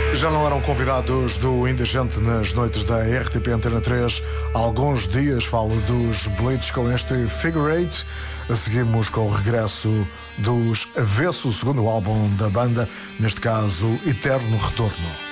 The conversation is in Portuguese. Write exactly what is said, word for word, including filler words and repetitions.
Já não eram convidados do Indigente nas noites da R T P Antena três há alguns dias. Falo dos Blitz com este Figure Eight. Seguimos com o regresso dos Avesso, o segundo álbum da banda, neste caso Eterno Retorno.